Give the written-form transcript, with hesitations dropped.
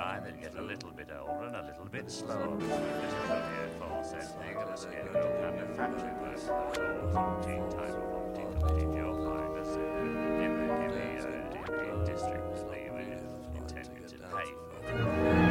time, they'd get a little bit older and a little bit slower. This is what the false ending, and again, no kind of factory work, those old 17 type of 40, 50 job.